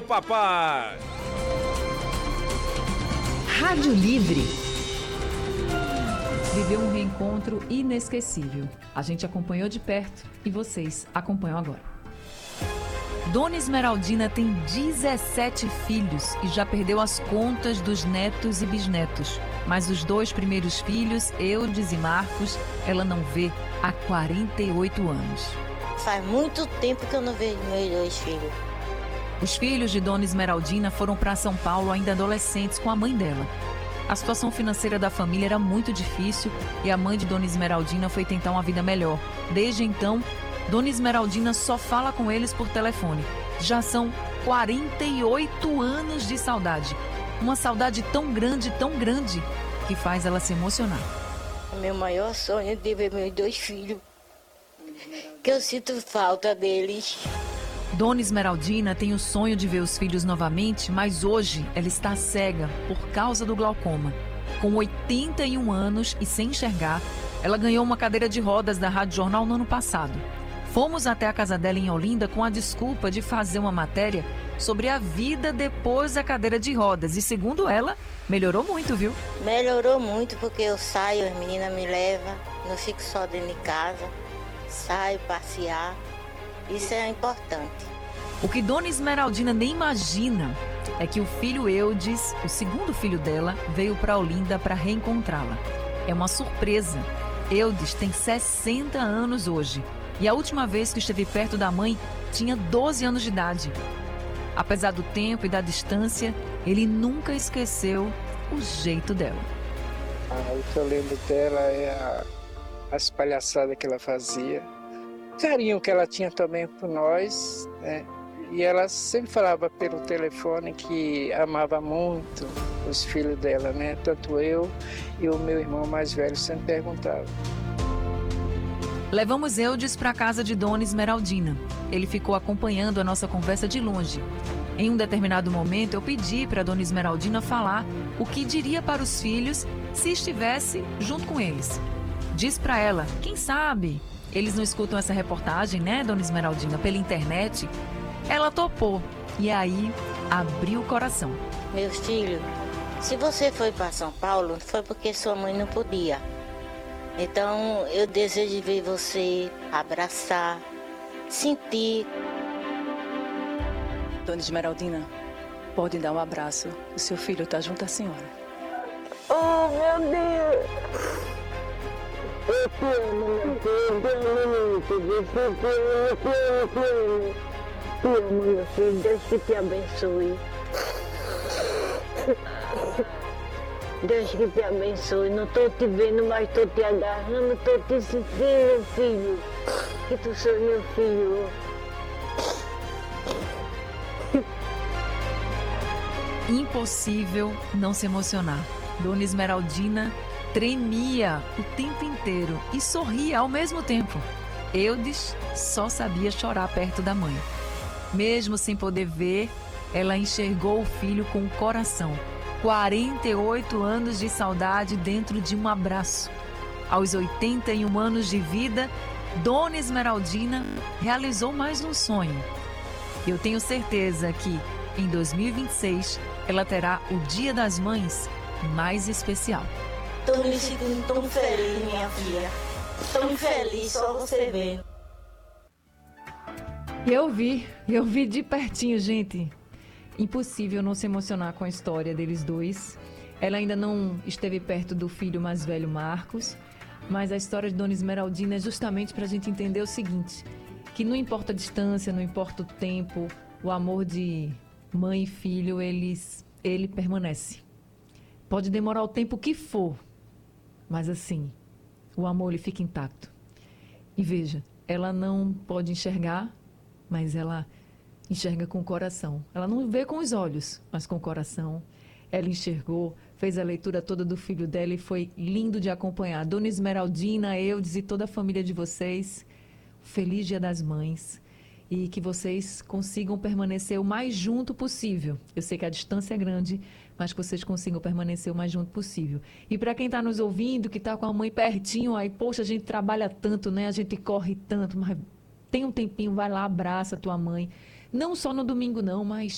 do papai. Rádio Livre. Viveu um reencontro inesquecível. A gente acompanhou de perto e vocês acompanham agora. Dona Esmeraldina tem 17 filhos e já perdeu as contas dos netos e bisnetos. Mas os 2 primeiros filhos, Eudes e Marcos, ela não vê há 48 anos. Faz muito tempo que eu não vejo meus 2 filhos. Os filhos de Dona Esmeraldina foram para São Paulo ainda adolescentes com a mãe dela. A situação financeira da família era muito difícil e a mãe de Dona Esmeraldina foi tentar uma vida melhor. Desde então, Dona Esmeraldina só fala com eles por telefone. Já são 48 anos de saudade. Uma saudade tão grande, que faz ela se emocionar. O meu maior sonho é de ver meus 2 filhos, que eu sinto falta deles. Dona Esmeraldina tem o sonho de ver os filhos novamente, mas hoje ela está cega por causa do glaucoma. Com 81 anos e sem enxergar, ela ganhou uma cadeira de rodas da Rádio Jornal no ano passado. Fomos até a casa dela em Olinda com a desculpa de fazer uma matéria sobre a vida depois da cadeira de rodas. E segundo ela, melhorou muito, viu? Melhorou muito porque eu saio, as meninas me levam, não fico só dentro de casa, saio passear. Isso é importante. O que Dona Esmeraldina nem imagina é que o filho Eudes, o segundo filho dela, veio para Olinda para reencontrá-la. É uma surpresa. Eudes tem 60 anos hoje. E a última vez que esteve perto da mãe tinha 12 anos de idade. Apesar do tempo e da distância, ele nunca esqueceu o jeito dela. O que eu lembro dela é as palhaçadas que ela fazia, o carinho que ela tinha também por nós, né? E ela sempre falava pelo telefone que amava muito os filhos dela, né? Tanto eu e o meu irmão mais velho sempre perguntavam. Levamos Eudes para a casa de Dona Esmeraldina. Ele ficou acompanhando a nossa conversa de longe. Em um determinado momento, eu pedi para Dona Esmeraldina falar o que diria para os filhos se estivesse junto com eles. Diz para ela, quem sabe eles não escutam essa reportagem, né, Dona Esmeraldina, pela internet? Ela topou e aí abriu o coração. Meus filhos, se você foi para São Paulo, foi porque sua mãe não podia. Então, eu desejo ver você, abraçar, sentir. Dona Esmeraldina, pode dar um abraço. O seu filho está junto à senhora. Oh, meu Deus! Eu te amo, meu filho. Eu te amo muito. Eu te amo. Te amo, meu filho. Deus que te abençoe. Deus que te abençoe. Não estou te vendo, mas estou te agarrando, estou te sentindo, meu filho. Que tu sou meu filho. Impossível não se emocionar. Dona Esmeraldina tremia o tempo inteiro e sorria ao mesmo tempo. Eudes só sabia chorar perto da mãe. Mesmo sem poder ver, ela enxergou o filho com o coração. 48 anos de saudade dentro de um abraço. Aos 81 anos de vida, Dona Esmeraldina realizou mais um sonho. Eu tenho certeza que, em 2026, ela terá o Dia das Mães mais especial. Estou me sentindo tão feliz, minha filha. Tão feliz, só você vendo. Eu vi de pertinho, gente. Impossível não se emocionar com a história deles dois. Ela ainda não esteve perto do filho mais velho, Marcos, mas a história de Dona Esmeraldina é justamente para a gente entender o seguinte, que não importa a distância, não importa o tempo, o amor de mãe e filho, ele permanece. Pode demorar o tempo que for, mas assim, o amor ele fica intacto. E veja, ela não pode enxergar, mas ela enxerga com o coração. Ela não vê com os olhos, mas com o coração. Ela enxergou, fez a leitura toda do filho dela e foi lindo de acompanhar. Dona Esmeraldina, Eudes e toda a família de vocês, feliz Dia das Mães. E que vocês consigam permanecer o mais junto possível. Eu sei que a distância é grande, mas que vocês consigam permanecer o mais junto possível. E para quem está nos ouvindo, que está com a mãe pertinho, aí, poxa, a gente trabalha tanto, né? A gente corre tanto, mas tem um tempinho, vai lá, abraça a tua mãe. Não só no domingo não, mas